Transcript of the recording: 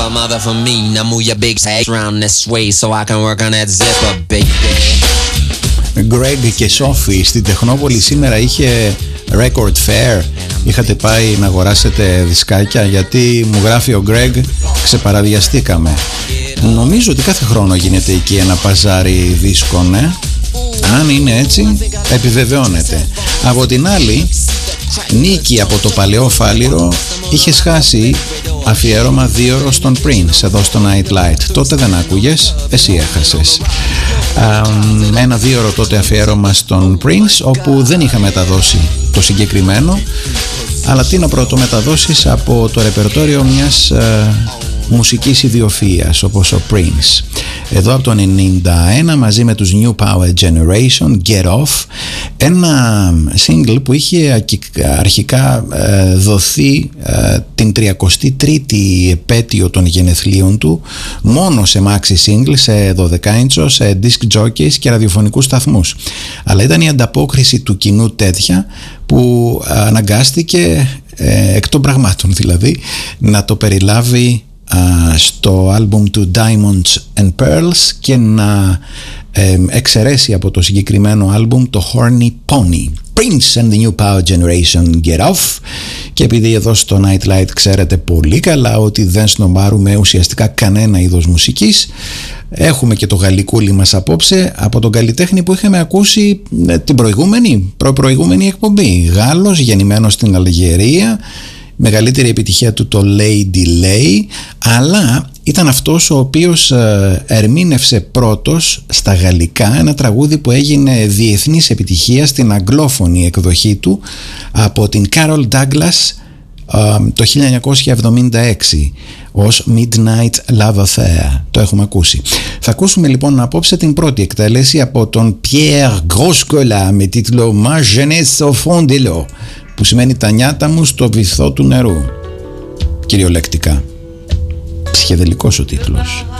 mother for me. Now move your big ass around this way so I can work on that zipper, baby. Greg και Sophie στην Τεχνόπολη σήμερα είχε record fair. Είχατε πάει να αγοράσετε δισκάκια? Γιατί μου γράφει ο Greg, ξεπαραδιαστήκαμε. Νομίζω ότι κάθε χρόνο γίνεται εκεί ένα παζάρι δίσκων, Αν είναι έτσι, επιβεβαιώνεται. Από την άλλη, Νίκη από το Παλαιό Φάληρο είχε χάσει αφιέρωμα 2ωρο στον Prince εδώ στο Night Light. Τότε δεν άκουγες, εσύ έχασες. Ένα 2ωρο τότε αφιέρωμα στον Prince, όπου δεν είχα μεταδώσει το συγκεκριμένο, αλλά τι να πρωτομεταδώσεις από το ρεπερτόριο μιας μουσικής ιδιοφυΐας όπως ο Prince. Εδώ από το 91 μαζί με τους New Power Generation, Get Off, ένα single που είχε αρχικά δοθεί την 33η επέτειο των γενεθλίων του μόνο σε maxi single, σε 12 σε disc jockeys και ραδιοφωνικούς σταθμούς, αλλά ήταν η ανταπόκριση του κοινού τέτοια που αναγκάστηκε εκ των πραγμάτων δηλαδή να το περιλάβει στο άλμπουμ του Diamonds and Pearls και να εξαιρέσει από το συγκεκριμένο άλμπουμ το Horny Pony. Prince and the New Power Generation, Get Off. Και επειδή εδώ στο Night Light ξέρετε πολύ καλά ότι δεν σνομπάρουμε ουσιαστικά κανένα είδος μουσικής, έχουμε και το γαλλικούλι μας απόψε από τον καλλιτέχνη που είχαμε ακούσει την προηγούμενη εκπομπή. Γάλλος, γεννημένος στην Αλγερία, μεγαλύτερη επιτυχία του το Lady Lay, αλλά ήταν αυτός ο οποίος ερμήνευσε πρώτος στα γαλλικά ένα τραγούδι που έγινε διεθνής επιτυχία στην αγγλόφωνη εκδοχή του από την Carol Douglas το 1976 ως Midnight Love Affair. Το έχουμε ακούσει. Θα ακούσουμε λοιπόν απόψε την πρώτη εκτέλεση από τον Pierre Groscola με τίτλο Ma jeunesse au fond de l'eau, που σημαίνει τα νιάτα μου στο βυθό του νερού. Κυριολεκτικά. Ψυχεδελικός ο τίτλος.